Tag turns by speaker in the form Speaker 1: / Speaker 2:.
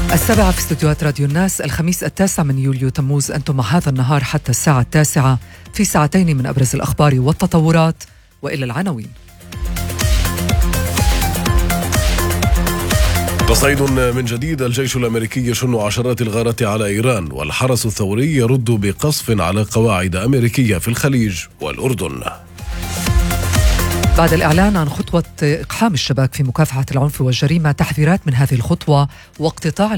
Speaker 1: 7 في استوديوهات راديو الناس، الخميس 9 من يوليو تموز. أنتم مع هذا النهار حتى الساعة 9 في ساعتين من أبرز الأخبار والتطورات وإلى العناوين.
Speaker 2: تصعيد من جديد، الجيش الأمريكي يشن عشرات الغارات على إيران، والحرس الثوري يرد بقصف على قواعد أمريكية في الخليج والأردن.
Speaker 1: بعد الإعلان عن خطوة إقحام الشباك في مكافحة العنف والجريمة، تحذيرات من هذه الخطوة واقتطاع